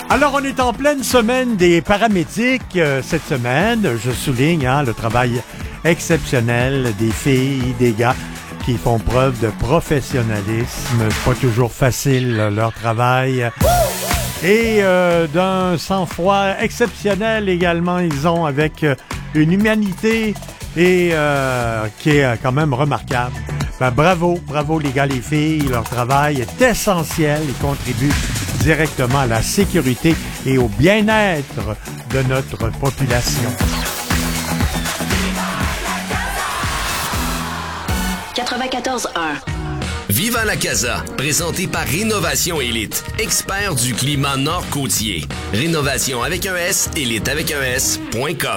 Alors, on est en pleine semaine des paramédics cette semaine. Je souligne le travail exceptionnel des filles, des gars qui font preuve de professionnalisme. C'est pas toujours facile, leur travail. Et d'un sang-froid exceptionnel également, ils ont avec une humanité et qui est quand même remarquable. Ben, bravo les gars, les filles. Leur travail est essentiel et contribue directement à la sécurité et au bien-être de notre population. 94.1 Viva la Casa, présenté par Rénovation Élite, expert du climat nord-côtier. Rénovation avec un S, élite avec un S.com.